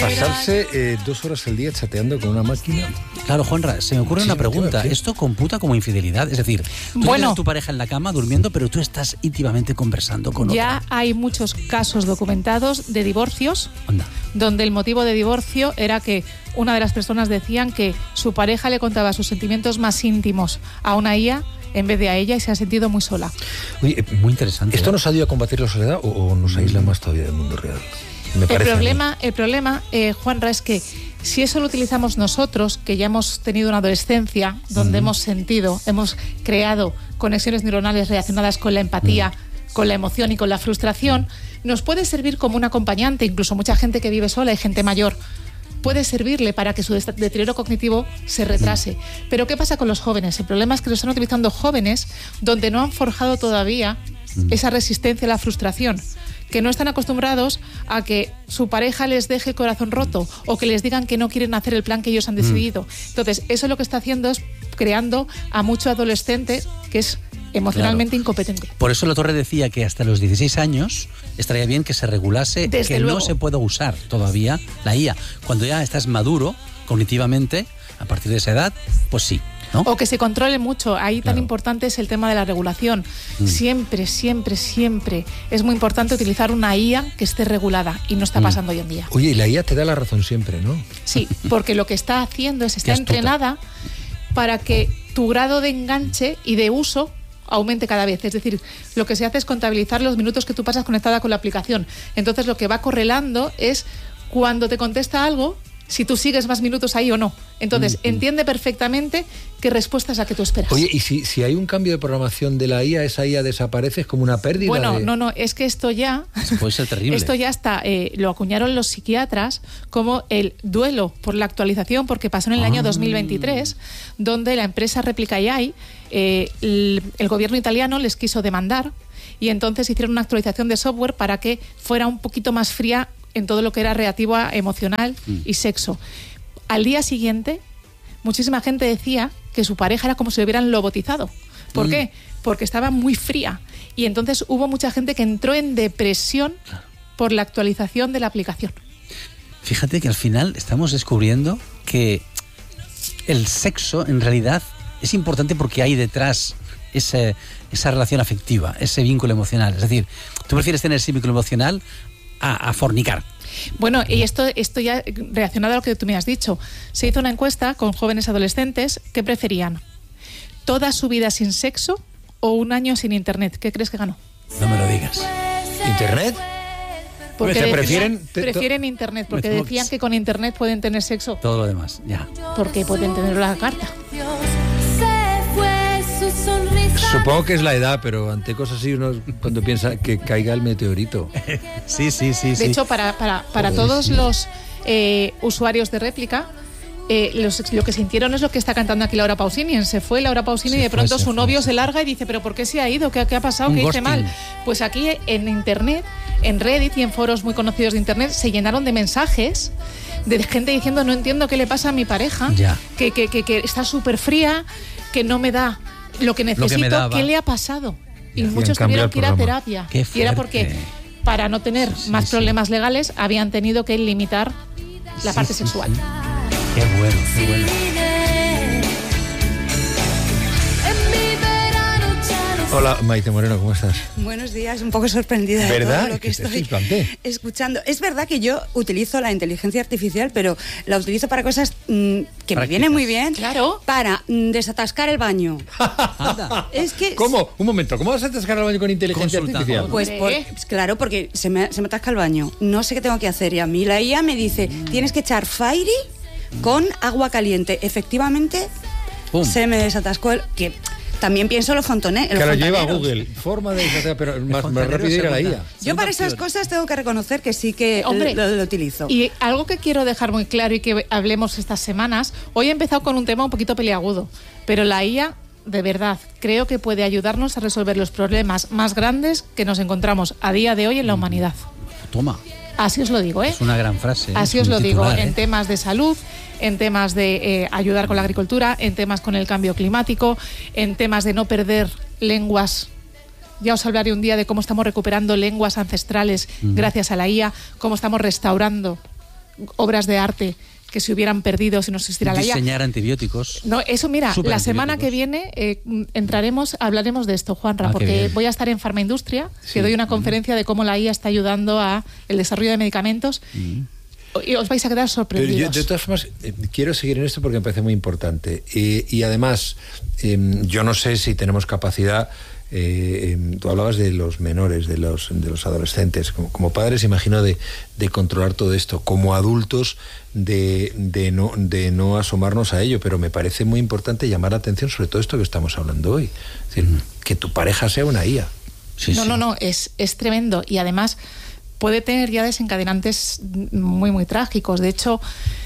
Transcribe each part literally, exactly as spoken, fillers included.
pasarse eh, dos horas al día chateando con una máquina. Claro, Juanra, se me ocurre una pregunta. ¿Esto computa como infidelidad? Es decir, tú bueno, tienes a tu pareja en la cama durmiendo, pero tú estás íntimamente conversando con ya otra. hay muchos casos documentados de divorcios, Anda. donde el motivo de divorcio era que una de las personas decían que su pareja le contaba sus sentimientos más íntimos a una I A en vez de a ella y se ha sentido muy sola. Oye, muy interesante. ¿Esto ¿eh? nos ayuda a combatir la soledad o, o nos aísla más todavía del mundo real? Me el, parece problema, el problema, eh, Juanra, es que si eso lo utilizamos nosotros, que ya hemos tenido una adolescencia donde uh-huh. hemos sentido, hemos creado conexiones neuronales relacionadas con la empatía, uh-huh. con la emoción y con la frustración, nos puede servir como un acompañante. Incluso mucha gente que vive sola y gente mayor puede servirle para que su deterioro cognitivo se retrase. Pero ¿qué pasa con los jóvenes? El problema es que lo están utilizando jóvenes donde no han forjado todavía esa resistencia a la frustración, que no están acostumbrados a que su pareja les deje el corazón roto o que les digan que no quieren hacer el plan que ellos han decidido. Entonces, eso lo que está haciendo es creando a mucho adolescente que es emocionalmente claro. incompetente. Por eso la Torre decía que hasta los dieciséis años estaría bien que se regulase Desde que luego. no se pueda usar todavía la I A. Cuando ya estás maduro cognitivamente, a partir de esa edad, pues sí. ¿No? O que se controle mucho. Ahí claro. tan importante es el tema de la regulación. Mm. Siempre, siempre, siempre es muy importante utilizar una I A que esté regulada y no está pasando mm. hoy en día. Oye, y la I A te da la razón siempre, ¿no? Sí, porque lo que está haciendo es, está entrenada para que tu grado de enganche y de uso aumente cada vez. Es decir, lo que se hace es contabilizar los minutos que tú pasas conectada con la aplicación. Entonces lo que va correlando es cuando te contesta algo, si tú sigues más minutos ahí o no. Entonces, mm-hmm. entiende perfectamente qué respuestas a que tú esperas. Oye, y si, si hay un cambio de programación de la I A, esa I A desaparece, es como una pérdida. Bueno, de... no, no, es que esto ya... Eso puede ser terrible. Esto ya está, eh, lo acuñaron los psiquiatras como el duelo por la actualización, porque pasó en el ah. año dos mil veintitrés, donde la empresa Replica A I, eh, el, el gobierno italiano les quiso demandar y entonces hicieron una actualización de software para que fuera un poquito más fría en todo lo que era relativo a emocional mm. y sexo. Al día siguiente, muchísima gente decía que su pareja era como si lo hubieran lobotizado. ¿Por mm. qué? Porque estaba muy fría. Y entonces hubo mucha gente que entró en depresión por la actualización de la aplicación. Fíjate que al final estamos descubriendo que el sexo en realidad es importante porque hay detrás ese, esa relación afectiva, ese vínculo emocional. Es decir, tú prefieres tener ese vínculo emocional A, a fornicar. Bueno, y esto, esto ya relacionado a lo que tú me has dicho. Se hizo una encuesta con jóvenes adolescentes que preferían toda su vida sin sexo o un año sin internet. ¿Qué crees que ganó? No me lo digas. ¿Internet? Porque ¿Se decían, prefieren, te, prefieren internet, porque decían que con internet pueden tener sexo. Todo lo demás, ya. Porque pueden tener la carta. Supongo que es la edad, pero ante cosas así uno cuando piensa que caiga el meteorito. Sí, sí, sí. De sí. hecho, para, para, para todos los eh, usuarios de Réplica, eh, los, lo que sintieron es lo que está cantando aquí Laura Pausini. Se fue Laura Pausini se y de pronto fue, su novio fue. se larga y dice, ¿pero por qué se ha ido? ¿Qué, qué ha pasado? ¿Qué hice mal? Pues aquí en internet, en Reddit y en foros muy conocidos de internet, se llenaron de mensajes de gente diciendo, no entiendo qué le pasa a mi pareja, ya. que, que, que, que está súper fría, que no me da lo que necesito, lo que ¿qué le ha pasado? Y ya, muchos tuvieron que ir a terapia. Y era porque, para no tener sí, más sí, problemas sí. legales, habían tenido que limitar la sí, parte sí, sexual. Sí. Qué bueno, qué bueno. Hola, Maite Moreno, ¿cómo estás? Buenos días, un poco sorprendida de ¿verdad? todo lo que estoy escuchando. Es verdad que yo utilizo la inteligencia artificial, pero la utilizo para cosas mmm, que Prácticas. me vienen muy bien. Claro. Para mmm, desatascar el baño. Es que ¿Cómo? Un momento, ¿cómo vas a atascar el baño con inteligencia artificial? Pues por, claro, porque se me, se me atasca el baño. No sé qué tengo que hacer. Y a mí la I A me dice, mm. tienes que echar Fairy con agua caliente. Efectivamente, Pum. se me desatascó el... que También pienso los fontoneros. Que lo lleva Google, forma de hacer, pero más, más rápido ir a la I A. Yo para esas cosas tengo que reconocer que sí que Hombre, lo, lo utilizo. Y algo que quiero dejar muy claro y que hablemos estas semanas, hoy he empezado con un tema un poquito peliagudo, pero la I A, de verdad, creo que puede ayudarnos a resolver los problemas más grandes que nos encontramos a día de hoy en la humanidad. Toma. Así os lo digo, ¿eh? Es una gran frase. Así ¿eh? os lo titular, digo, ¿eh? en temas de salud, en temas de eh, ayudar con la agricultura, en temas con el cambio climático, en temas de no perder lenguas. Ya os hablaré un día de cómo estamos recuperando lenguas ancestrales mm. gracias a la I A, cómo estamos restaurando obras de arte que se hubieran perdido si no existiera la I A. Diseñar antibióticos. No, eso mira, la semana que viene eh, entraremos, hablaremos de esto, Juanra, ah, porque voy a estar en Farmaindustria, sí. que doy una conferencia de cómo la I A está ayudando a el desarrollo de medicamentos. Mm. Y os vais a quedar sorprendidos. Pero yo, de todas formas, eh, quiero seguir en esto porque me parece muy importante. Eh, y además, eh, yo no sé si tenemos capacidad. Eh, eh, tú hablabas de los menores, de los, de los adolescentes. Como, como padres, imagino, de, de controlar todo esto. Como adultos, de, de, no, de no asomarnos a ello. Pero me parece muy importante llamar la atención sobre todo esto que estamos hablando hoy. Es decir, mm. que tu pareja sea una I A. Sí, no, sí. no, no, es, es tremendo. Y además puede tener ya desencadenantes muy, muy trágicos. De hecho,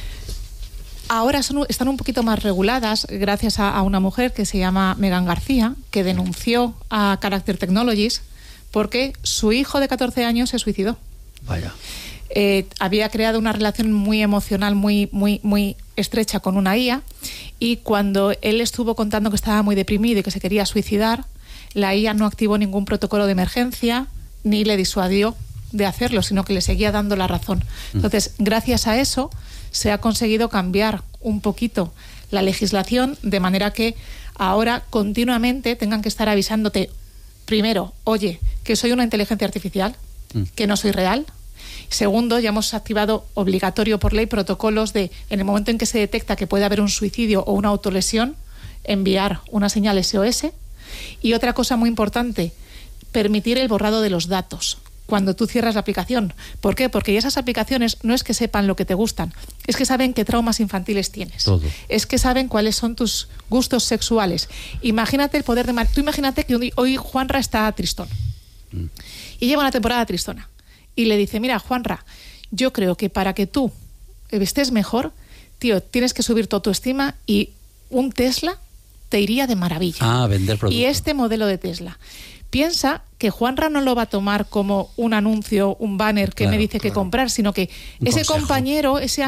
ahora son, están un poquito más reguladas gracias a, a una mujer que se llama Megan García, que denunció a Character Technologies porque su hijo de catorce años se suicidó. Vaya. Eh, había creado una relación muy emocional, muy, muy, muy estrecha con una I A, y cuando él estuvo contando que estaba muy deprimido y que se quería suicidar, la I A no activó ningún protocolo de emergencia ni le disuadió de hacerlo, sino que le seguía dando la razón. Entonces, gracias a eso se ha conseguido cambiar un poquito la legislación de manera que ahora continuamente tengan que estar avisándote, primero, oye, que soy una inteligencia artificial, mm. que no soy real. Segundo, ya hemos activado obligatorio por ley protocolos de, en el momento en que se detecta que puede haber un suicidio o una autolesión, enviar una señal S O S. Y otra cosa muy importante, permitir el borrado de los datos cuando tú cierras la aplicación. ¿Por qué? Porque esas aplicaciones no es que sepan lo que te gustan, es que saben qué traumas infantiles tienes. Todo. Es que saben cuáles son tus gustos sexuales. Imagínate el poder de... Mar- tú imagínate que hoy, hoy Juanra está tristón. Mm. Y lleva una temporada tristona. Y le dice, mira, Juanra, yo creo que para que tú estés mejor, tío, tienes que subir tu autoestima y un Tesla te iría de maravilla. Ah, vender productos. Y este modelo de Tesla. Piensa que Juanra no lo va a tomar como un anuncio, un banner que claro, me dice claro. que comprar, sino que un ese consejo. compañero, ese